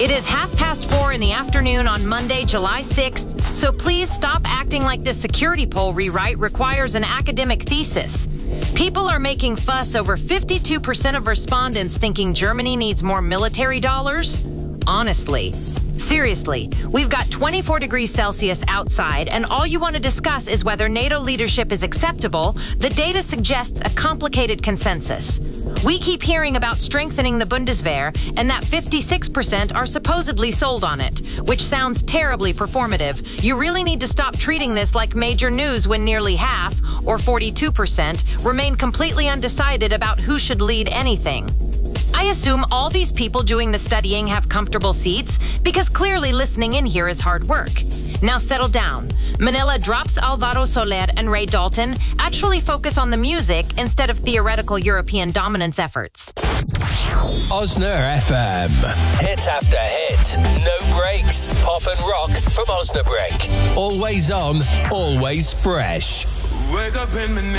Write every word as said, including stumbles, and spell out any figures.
It is half past four in the afternoon on Monday, July sixth, so please stop acting like this security poll rewrite requires an academic thesis. People are making fuss over fifty-two percent of respondents thinking Germany needs more military dollars. Honestly. Seriously, we've got twenty-four degrees Celsius outside, and all you want to discuss is whether NATO leadership is acceptable. The data suggests a complicated consensus. We keep hearing about strengthening the Bundeswehr, and that fifty-six percent are supposedly sold on it, which sounds terribly performative. You really need to stop treating this like major news when nearly half, or forty-two percent, remain completely undecided about who should lead anything. I assume all these people doing the studying have comfortable seats, because clearly listening in here is hard work. Now settle down. Manila drops Alvaro Soler and Ray Dalton. Actually focus on the music instead of theoretical European dominance efforts. Osna F M. Hit after hit. No breaks. Pop and rock from Osnabrück. Always on, always fresh. Wake up in the